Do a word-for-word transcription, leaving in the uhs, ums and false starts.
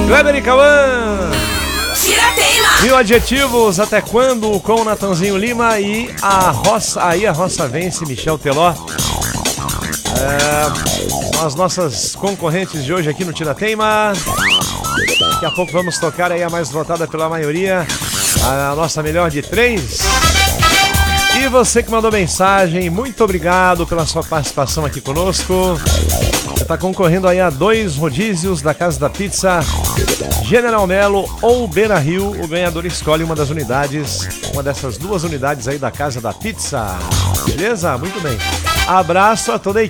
Kleber e Cauã. Tirateima. Mil adjetivos, até quando? Com o Natanzinho Lima e a roça. Aí a roça vence, Michel Teló. É, as nossas concorrentes de hoje aqui no Tirateima. Daqui a pouco vamos tocar aí a mais votada pela maioria, a nossa melhor de três. E você que mandou mensagem, muito obrigado pela sua participação aqui conosco. Você está concorrendo aí a dois rodízios da Casa da Pizza, General Melo ou Beira Rio. O ganhador escolhe uma das unidades, uma dessas duas unidades aí da Casa da Pizza. Beleza? Muito bem. Abraço a toda a equipe.